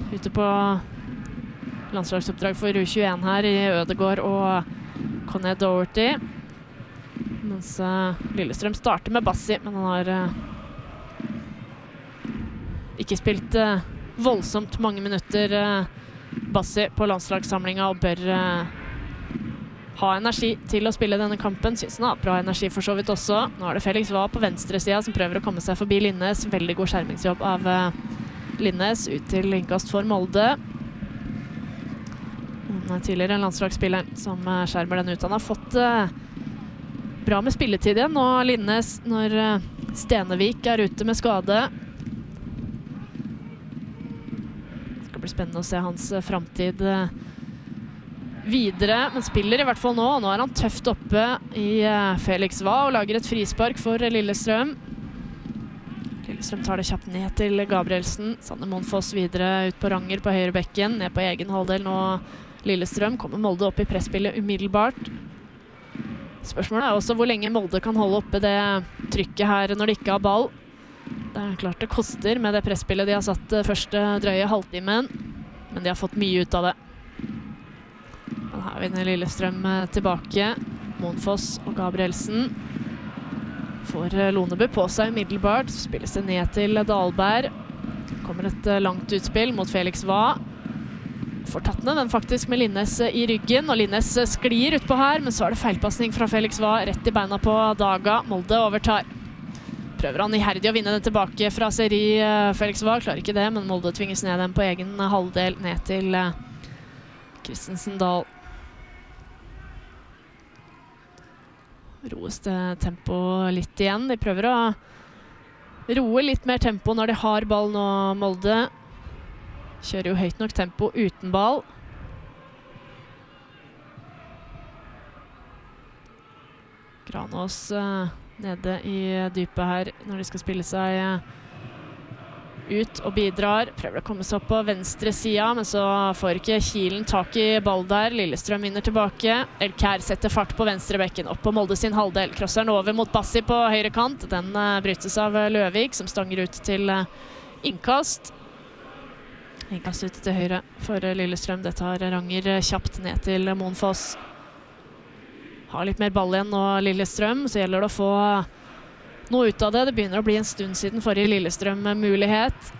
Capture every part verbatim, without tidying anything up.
ute på landslagsoppdrag for U tjueen her i Ødegård og Conné Doherty. Mens uh, Lillestrøm starter med Bassi, men han har uh, ikke spilt uh, voldsomt mange minutter uh, Bassi på landslagssamlinga og bør uh, ha energi til å spille denne kampen. Synes han har bra energi for så vidt også. Nå er det Felix Wahl på venstre siden som prøver å komme seg forbi Linnes. Veldig god skjermingsjobb av uh, Linnes ut til innkast for Molde. Den tidligere landslagsspilleren som uh, skjermer den ut. Han har fått uh, bra med spilletid igjen nå, Linnes, når uh, Stenevik er ute med skade. Det skal bli spennende å se hans uh, fremtid uh, videre, men spiller i hvert fall nå. Nå er han tøft oppe i uh, Felix Wahl og lager et frispark for uh, Lillestrøm. Lillestrøm tar det kjapt ned til Gabrielsen. Sander Monfoss videre ut på Ranger på høyre bekken, ned på egen halvdel nå. Lillestrøm kommer Molde opp i presspillet umiddelbart. Spørsmålet er også hvor lenge Molde kan holde oppe det trykket her når de ikke har ball. Det er klart det koster med det presspillet de har satt første drøye halvtimen, men de har fått mye ut av det. Men her vinner Lillestrøm tilbake. Monfoss og Gabrielsen får Loneby på seg umiddelbart. Så spilles det ned til Dahlberg. Kommer et langt utspill mot Felix Wahl. Får tatt ned den faktisk med Linnes i ryggen, og Linnes sklir ut på her, men så er det feilpassning fra Felix Wahl rett i beina på Daga. Molde overtar. Prøver han iherdig å vinne den tilbake fra Seri. Felix Wahl klarer ikke det, men Molde tvinges ned den på egen halvdel, ned til Kristensen Dahl. Roes det tempo litt igjen. De prøver å roe litt mer tempo når de har ball nå, Molde. Kjører jo høyt nok tempo uten ball. Granås uh, nede i dypet her når de skal spille seg uh, ut og bidrar. Prøver å komme seg opp på venstre siden, men så får ikke Kielen tak i ball der. Lillestrøm vinner tilbake. Elkær setter fart på venstre bekken opp på Molde sin halvdel. Krosser den over mot Bassi på høyre kant. Den uh, brytes av Løvik som stanger ut til uh, innkast. Innkast ut til høyre for Lillestrøm. Det tar Ranger kjapt ned til Monfoss. Har litt mer ball igjen nå, Lillestrøm, så gjelder det å få noe ut av det. Det begynner å bli en stund siden forrige Lillestrøm-mulighet.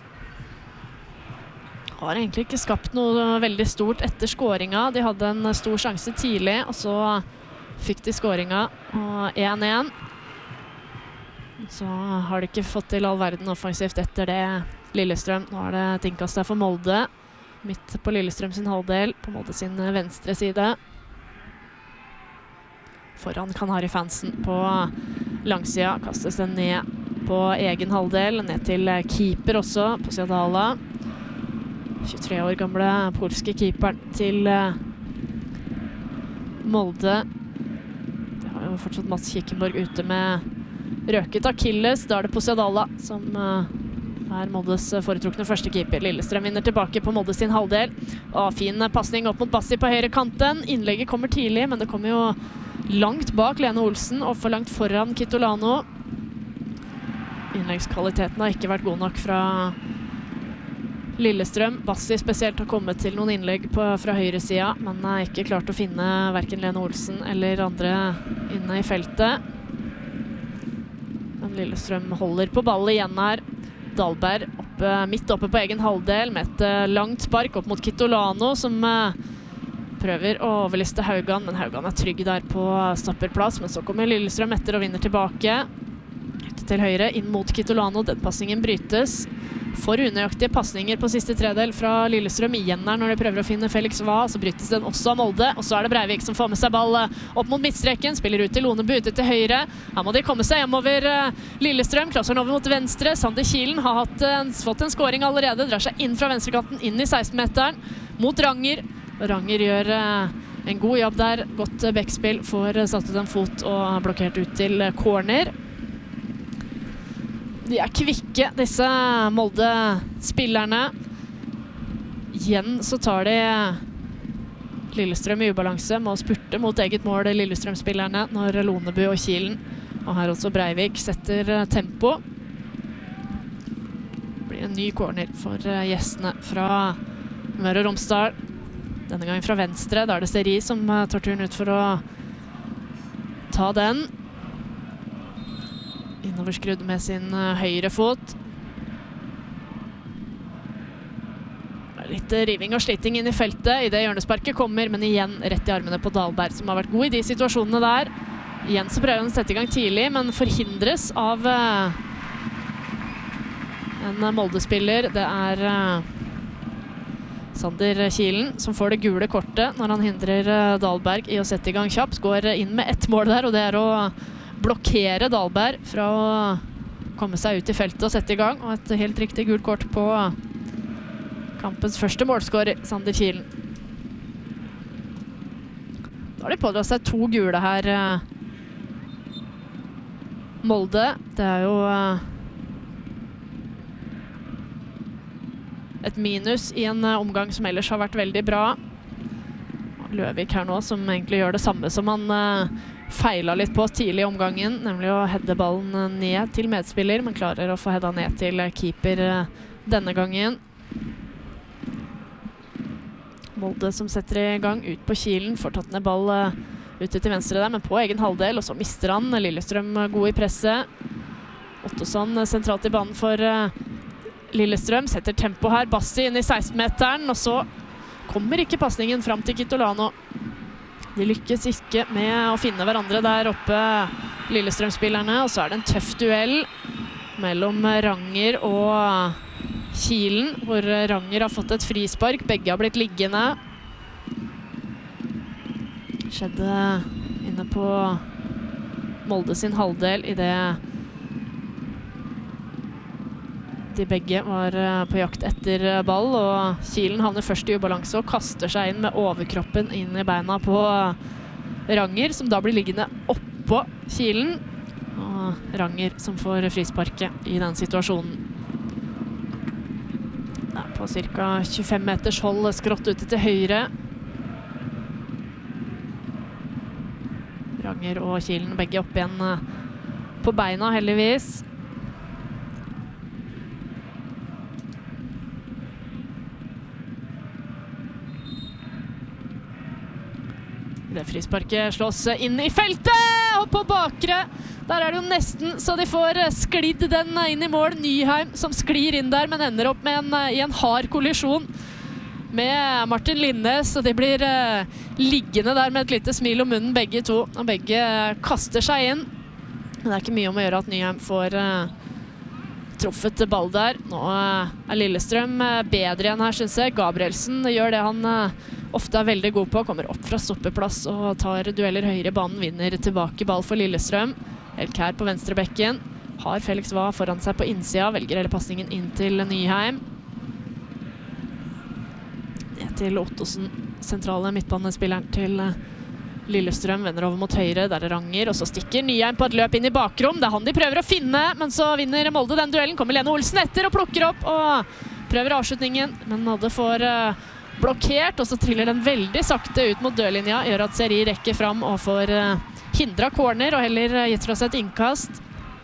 Har egentlig ikke skapt noe veldig stort etter skåringa. De hadde en stor sjanse tidlig, og så fikk de skåringa, og én én. Så har de ikke fått til all verden offensivt etter det. Lillestrøm, nå er det et innkast der for Molde. Midt på Lillestrøm sin halvdel, på Molde sin venstre side. Foran Kanari Fansen på langsida. Kastes den ned på egen halvdel. Ned til keeper også, på Siadala. tjuetre år gamle polske keeperen til Molde. Det har jo fortsatt Mats Kikkenborg ute med røket Achilles. Da er det på Siadala som er Moldes foretrukne første keeper. Lillestrøm vinner tilbake på Molde sin halvdel. Og fin passning opp mot Bassi på høyre kanten. Innlegget kommer tidlig, men det kommer jo langt bak Lene Olsen og for langt foran Kitolano. Innleggskvaliteten har ikke vært god nok fra Lillestrøm. Bassi spesielt har kommet til noen innlegg på, fra høyre siden, men er ikke klart å finne hverken Lene Olsen eller andre inne i feltet. Men Lillestrøm holder på ballet igjen her. Dahlberg oppe, midt oppe på egen halvdel med et uh, langt spark opp mot Kitolano som uh, prøver å overliste Haugan, men Haugan er trygg der på stopperplass, men så kommer Lillestrøm etter og vinner tilbake. Ute til høyre, inn mot Kitolano, den passingen brytes. For unøyaktige passninger på siste tredel fra Lillestrøm igjen her når de prøver å finne Felix Wahl, så brytes den også av Molde, og så er det Breivik som får med seg ball opp mot midtstreken, spiller ut til Loneby, ute til høyre. Her må de komme seg hjemover Lillestrøm, krosser den over mot venstre. Sander Kielen har hatt, fått en scoring allerede, drar seg inn fra venstrekanten, inn i seksten-meteren, mot Ranger. Ranger gjør en god jobb der, godt backspill, får satt ut en fot og blokkert ut til corner. De er kvikke, disse Molde-spillerne. Igjen så tar de Lillestrøm i ubalanse med å spurte mot eget mål, Lillestrøm-spillerne, når Loneby og Kielen, og her også Breivik, setter tempo. Det blir en ny corner for gjestene fra Møre og Romsdal. Denne gangen fra venstre. Da er det Seri som tar turen ut for å ta den. Innoverskrudd med sin høyre fot. Litt riving og sliting inn i feltet i det hjørnesparket kommer, men igjen rett i armene på Dahlberg, som har vært god i de situasjonene der. Igjen så prøver han å sette i gang tidlig, men forhindres av uh, en Molde-spiller. Det er uh, Sander Kielen som får det gule kortet når han hindrer uh, Dahlberg i å sette i gang kjapt. Går inn med ett mål der, og det er å blokkere Dahlberg fra å komme seg ut i feltet og sette i gang. Og et helt riktig gult kort på uh, kampens første målskårer, Sander Kielen. Da har de pådratt seg to gule her. Molde, det er jo et minus i en omgang som ellers har vært veldig bra. Løvik her nå, som egentlig gjør det samme som han feilet litt på tidlig i omgangen, nemlig å hedde ballen ned til medspiller, men klarer å få hedda ned til keeper denne gangen. Molde som setter i gang ut på Kielen, får tatt ned ball uh, ute til venstre der, men på egen halvdel, og så mister han. Lillestrøm uh, god i presset. Ottosson uh, sentralt i banen for uh, Lillestrøm, setter tempo her. Bassi inn i seksten-meteren, og så kommer ikke passningen fram til Kitolano. De lykkes ikke med å finne hverandre der oppe, Lillestrøm-spillerne, og så er det en tøff duell mellom Ranger og Kielen, hvor Ranger har fått et frispark. Begge har blitt liggende. Skjedde inne på Molde sin halvdel i det de begge var på jakt etter ball, og Kielen havner først i ubalanse og kaster seg inn med overkroppen inn i beina på Ranger, som da blir liggende oppå Kielen. Og Ranger som får frisparket i den situasjonen. På cirka tjuefem meters hold skrått ute til høyre. Ranger og Kielen begge opp igjen på beina, heldigvis. Det frisparket slås inn i feltet, og på bakre. Der er det jo nesten så de får sklidd den inn i mål. Nyheim som sklir inn der, men ender opp med en, i en hard kollisjon med Martin Linnes, og de blir uh, liggende der med et lite smil om munnen, begge to. Og begge uh, kaster seg inn. Men det er ikke mye om å gjøre at Nyheim får uh, truffet ball der. Nå uh, er Lillestrøm uh, bedre igjen her, synes jeg. Gabrielsen gjør det han uh, ofte er veldig god på. Kommer opp fra stoppeplass og tar dueller høyre i banen, vinner tilbake ball for Lillestrøm. Elkær på venstre bekken, har Felix Vae foran seg på innsida, velger hele passningen inn til Nyheim. Ned til Ottosson, sentrale midtbanespilleren til Lillestrøm, vender over mot høyre, der er Ranger, og så stikker Nyheim på et løp inn i bakrom. Det er han de prøver å finne, men så vinner Molde den duellen. Kommer Lene Olsen etter og plukker opp og prøver avslutningen, men Molde får uh, blokkert, og så triller den veldig sakte ut mot dørlinja, gjør at Seri rekker fram og får uh, hindret corner og heller gitt fra seg et innkast.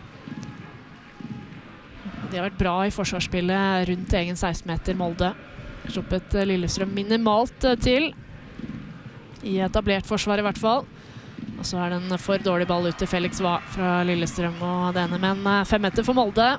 De har vært bra i forsvarsspillet rundt egen seksten-meter Molde. Sluppet Lillestrøm minimalt til, i etablert forsvar i hvert fall. Og så er det en for dårlig ball ut til Felix Vae fra Lillestrøm, og det ender med en fem meter for Molde.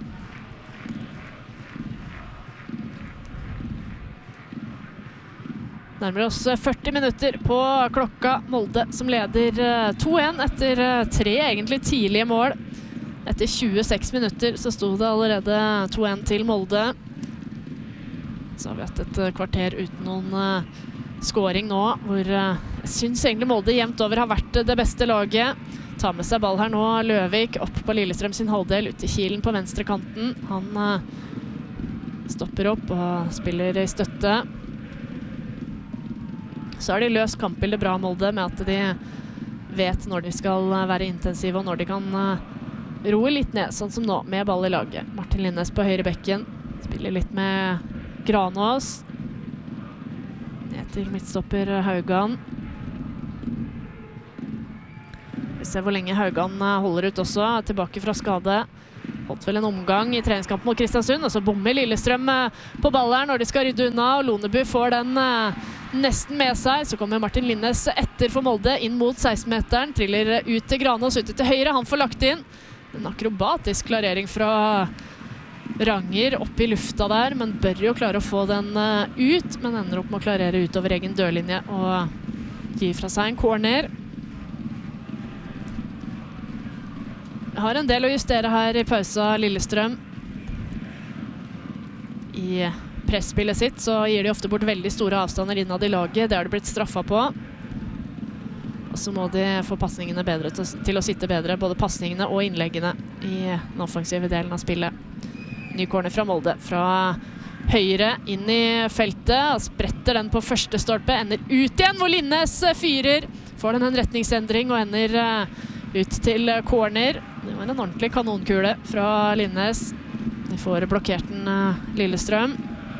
Nærmere oss førti minutter på klokka. Molde som leder to én etter tre egentlig tidlige mål. Etter tjueseks minutter så sto det allerede to én til Molde. Så har vi hatt et kvarter uten noen uh, scoring nå, hvor uh, jeg synes egentlig Molde jevnt over har vært det beste laget. Tar med seg ball her nå, Løvik opp på Lillestrøm sin halvdel, ut til Kielen på venstre kanten. Han uh, stopper opp og spiller i støtte. Så har de løst kampbildet bra, Molde, med at de vet når de skal være intensive og når de kan roe litt ned, sånn som nå, med ball i laget. Martin Linnes på høyre bekken, spiller litt med Granås. Ned til midtstopper Haugan. Vi ser hvor lenge Haugan holder ut også, tilbake fra skade. Holdt vel en omgang i treningskampen mot Kristiansund, og så bommer Lillestrøm på ball når de skal rydde unna, og Lonebu får den nesten med seg. Så kommer Martin Linnes etter for Molde inn mot seksten-meteren, triller ut til Granås, ute til høyre, han får lagt inn. En akrobatisk klarering fra Ranger opp i lufta der, men bør jo klare å få den ut, men ender opp med å klarere utover egen dørlinje og gi fra seg en corner. Har en del å justere her i pausa, Lillestrøm. I pressspillet sitt så gir de ofte bort veldig store avstander innad i laget. Det har de blitt straffet på. Og så må de få passningene bedre til, til å sitte bedre, både passningene og innleggene i den offensive delen av spillet. Ny corner fra Molde, fra høyre inn i feltet, og spretter den på første stolpe, ender ut igjen hvor Linnes fyrer. Får den en retningsendring og ender ut til corner. Det var en ordentlig kanonkule fra Linnes. De får blokkert den Lillestrøm.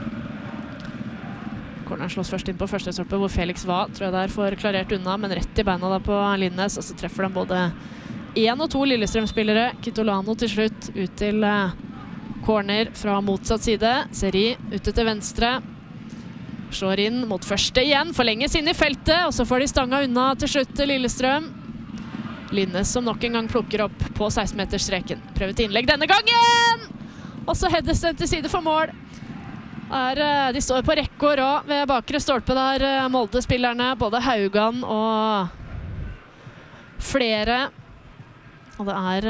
Corneren slås først inn på første stolpe, hvor Felix var, tror jeg der får klarert unna, men rett i beina da på Linnes, og så treffer de både en og to Lillestrøm-spillere. Kitolano til slutt ut til corner fra motsatt side. Seri ute til venstre. Slår inn mot første igjen, forlenges inn i feltet, og så får de stanga unna til slutt til Lillestrøm. Linnes som nok en gang plukker opp på seksten-metersstreken. Prøver til innlegg denne gangen! Og så heades den til side for mål. Er, de står på rekke og rad ved bakre stolpe der, Molde-spillerne. Både Haugan og flere. Og det er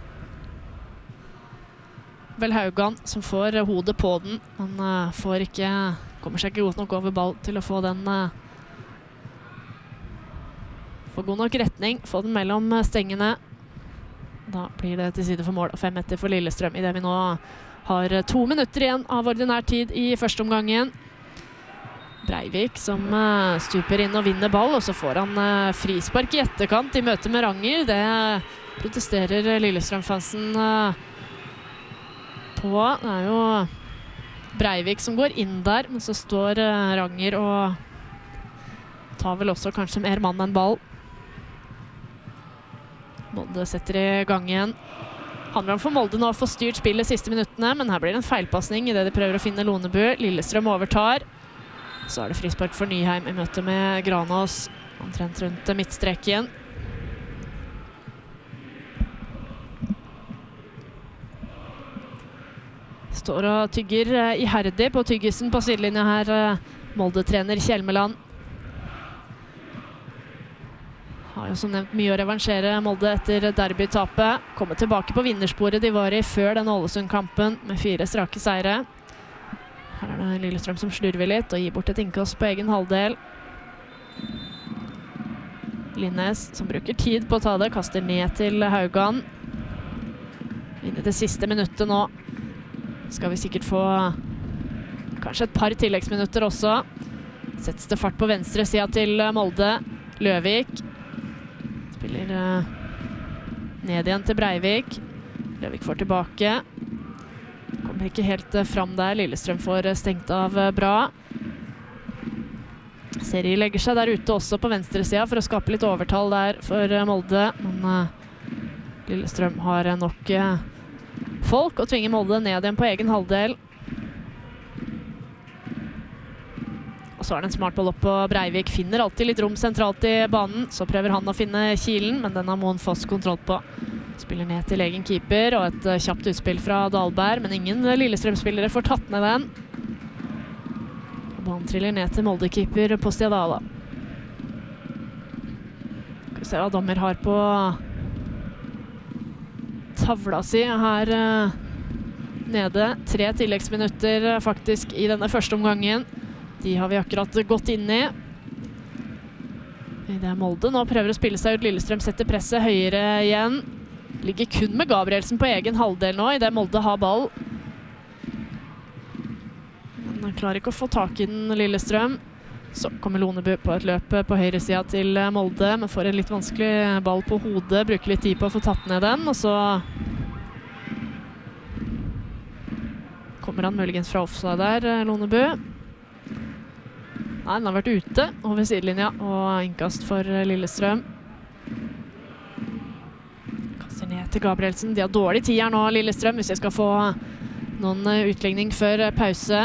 vel Haugan som får hodet på den. Han får ikke, kommer seg ikke godt nok over ball til å få den Få god nok retning, få den mellom stengene. Da blir det til side for mål og fem meter for Lillestrøm, i det vi nå har to minutter igjen av ordinær tid i første omgangen. Breivik som stuper inn og vinner ball, og så får han frispark i etterkant i møte med Ranger. Det protesterer Lillestrøm-fansen på. Det er jo Breivik som går inn der, men så står Ranger og tar vel også kanskje mer mann enn ball. Molde setter i gang igjen. Handler om for Molde nå å få styrt spillet siste minuttene, men her blir det en feilpassning i det de prøver å finne Lonebu. Lillestrøm overtar. Så er det frispark for Nyheim i møte med Granås, omtrent rundt midtstreken. Står og tygger iherdig på tyggisen på sidelinja her, Molde-trener Kjelmeland. Har jo som nevnt mye å revansjere Molde etter derbytapet. Kommer tilbake på vinnersporet de var i før den Ålesund-kampen med fire strake seire. Her er det Lillestrøm som slurver litt og gir bort et innkast på egen halvdel. Linnes som bruker tid på å ta det, kaster ned til Haugan. Inn i det siste minuttet nå. Skal vi sikkert få kanskje et par tilleggsminutter også. Settes det fart på venstre siden til Molde. Løvik spiller uh, ned igjen til Breivik. Løvik får tilbake. Kommer ikke helt uh, fram der. Lillestrøm får uh, stengt av uh, bra. Seri legger seg der ute også på venstre siden for å skape litt overtall der for uh, Molde. Men uh, Lillestrøm har uh, nok uh, folk og tvinger Molde ned igjen på egen halvdel. Og så er det en smart ball opp på Breivik. Finner alltid litt rom sentralt i banen. Så prøver han å finne kilen, men den har Moen Foss kontroll på. Spiller ned til egen keeper, og et uh, kjapt utspill fra Dahlberg, men ingen Lillestrøm-spillere får tatt ned den. Og ballen triller ned til Molde-keeper Postiadala. Skal vi se hva dommer har på tavla si her uh, nede. Tre tilleggsminutter uh, faktisk i denne første omgangen. De har vi akkurat gått inn i. Det er Molde nå prøver å spille seg ut. Lillestrøm setter presset høyere igjen. Ligger kun med Gabrielsen på egen halvdel nå, i det Molde har ball. Men han klarer ikke å få tak i den, Lillestrøm. Så kommer Lonebu på et løp på høyre siden til Molde, men får en litt vanskelig ball på hodet. Bruker litt tid på å få tatt ned den, og så kommer han muligens fra offside der, Lonebu. Nei, den har vært ute over sidelinja, og innkast for Lillestrøm. Kaster Spiller ned til Gabrielsen. De har dårlig tid her nå, Lillestrøm, hvis jeg skal få noen utligning før pause.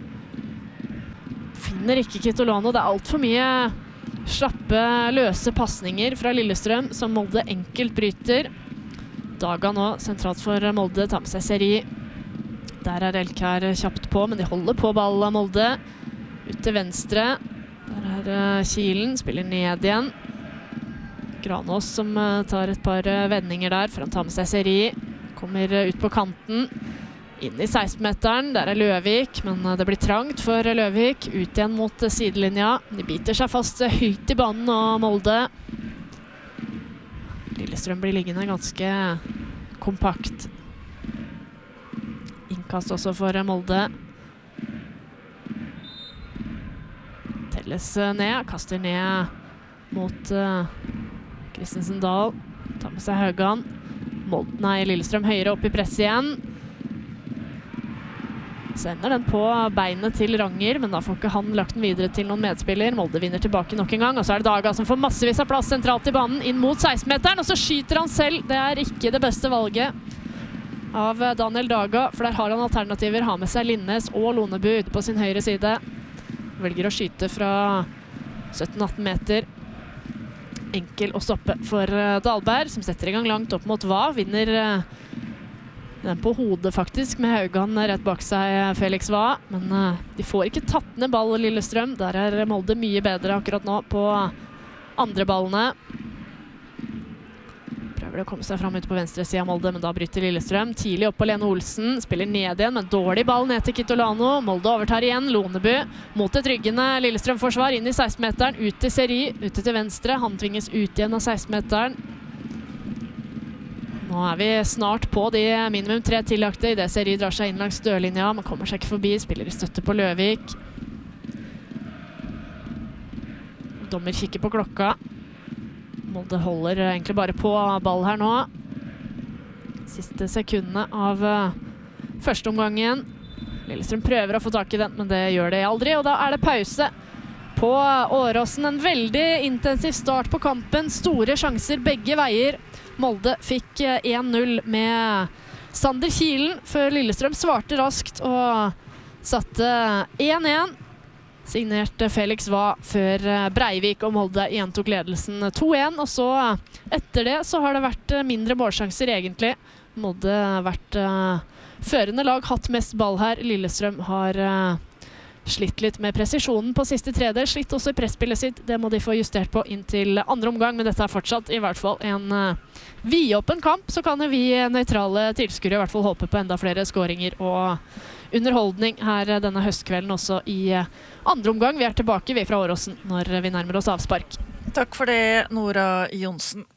Finner ikke Kitolano. Det er alt for mye slappe, løse passninger fra Lillestrøm, som Molde enkelt bryter. Daga nå sentralt for Molde, tar med seg Seri. Der er Elkær kjapt på, men de holder på ball av Molde. Ut til venstre. Der er Kielen, spiller ned igjen. Granås som tar et par vendinger der, for han tar med seg Seri. Kommer ut på kanten. Inn i seksten-meteren, der er Løvik, men det blir trangt for Løvik. Ut igjen mot sidelinja. De biter seg fast høyt i banen og Molde. Lillestrøm blir liggende ganske kompakt. Innkast også for Molde. Telles ned, kaster ned mot uh, Kristensen Dahl. Tar med seg Haugan. Molde, nei, Lillestrøm høyere opp i press igjen. Sender den på beinet til Ranger, men da får ikke han lagt den videre til noen medspiller. Molde vinner tilbake nok en gang, og så er det Daga som får massevis av plass sentralt i banen inn mot seksten-meteren, og så skyter han selv. Det er ikke det beste valget av Daniel Daga, for der har han alternativer. Har med seg Linnes og Lonebu ute på sin høyre side. Velger å skyte fra sytten atten meter. Enkel å stoppe for Dahlberg, som setter i gang langt opp mot Hva. Vinner den på hodet faktisk, med Haugan rett bak seg Felix Hva. Men uh, de får ikke tatt ned ball Lillestrøm. Der er Molde mye bedre akkurat nå på andre ballene. Prøver å komme seg fram ut på venstre siden av Molde, men da bryter Lillestrøm. Tidlig opp på Lene Olsen, spiller ned igjen, men dårlig ball ned til Kitolano. Molde overtar igjen, Lonebu mot et ryggende Lillestrøm-forsvar inn i seksten-meteren, ut til Seri, ute til venstre. Han tvinges ut igjen av seksten-meteren. Nå er vi snart på de minimum tre tillagte i det Seri drar seg inn langs dørlinja, men kommer seg ikke forbi, spiller i støtte på Løvik. Dommer kikker på klokka. Molde holder egentlig bare på ball her nå. Siste sekundene av første omgangen. Lillestrøm prøver å få tak i den, men det gjør det aldri, og da er det pause på Åråsen. En veldig intensiv start på kampen, store sjanser begge veier. Molde fikk én null med Sander Kielen, før Lillestrøm svarte raskt og satte én én. Signerte Felix Hva før Breivik og Molde igjen tok ledelsen to én. Og så etter det så har det vært mindre målsjanser egentlig. Molde har vært uh, førende lag, hatt mest ball her. Lillestrøm har uh, slitt litt med presisjonen på siste tredel, slitt også i presspillet sitt. Det må de få justert på inn til andre omgang, men dette er fortsatt i hvert fall en uh, vidåpen kamp. Så kan vi nøytrale tilskuere i hvert fall håpe på enda flere skåringer og underholdning her denne høstkvelden også i uh, andre omgang. Vi er tilbake vi fra Åråsen når vi nærmer oss avspark. Takk for det, Nora Jonsen.